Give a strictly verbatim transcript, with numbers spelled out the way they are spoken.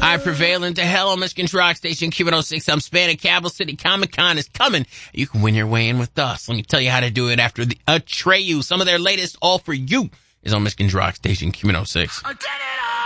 I prevail into hell on Michigan's Rock Station, Q one oh six. I'm spanning Capital City. Comic-Con is coming. You can win your way in with us. Let me tell you how to do it after the Atreyu. Some of their latest All For You is on Michigan's Rock Station, Q one oh six. I did it!